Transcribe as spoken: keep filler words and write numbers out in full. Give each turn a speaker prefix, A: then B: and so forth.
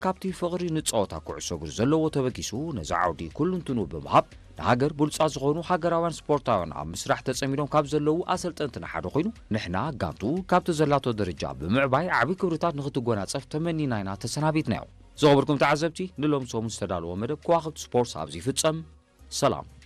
A: ካብቲ ፍቕሪ ንጸወታ ኩዕሶ እግሪ ዘለዎ ተበጊሱ ነዚ ዓውዲ ኩሉ እንትኑ ብምሃብ ንሃገር ብሉጻት ዝኾኑ ሃገራውያን ስፖርታውያን ኣብ ምስራሕ ተጸሚዶም ካብ ዘለዉ ኣሰልጠንትና ሓደ ኮይኑ ንሕና ጋንቱ ካብቲ ዘላቶ ደረጃ ብምዕባይ ዓብዪ ክብርታት ንኽትጎናጸፍ ተመኒና ኢና ተሰናቢትናዮ። ዝኸበርኩም ተዓዘብቲ ንሎም ሶም ዝተዳለወ መደብ ከዋኽብቲ ስፖርት ኣብዚ ይፍጸም። ሰላም